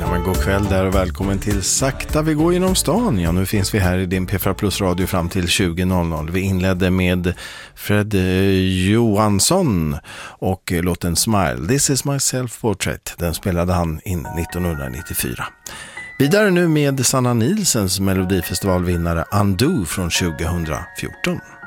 Men god kväll där och välkommen till Sakta vi går genom stan. Ja, nu finns vi här i din P4 Plus radio fram till 20.00. Vi inledde med Fred Johansson och låten Smile. This is my self-portrait. Den spelade han in 1994. Vidare nu med Sanna Nilsens Melodifestivalvinnare Undo från 2014.